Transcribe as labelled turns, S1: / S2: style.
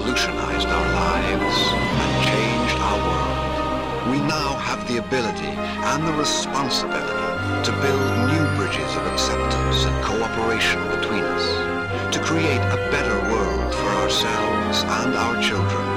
S1: revolutionized our lives and changed our world. We now have the ability and the responsibility to build new bridges of acceptance and cooperation between us, to create a better world for ourselves and our children,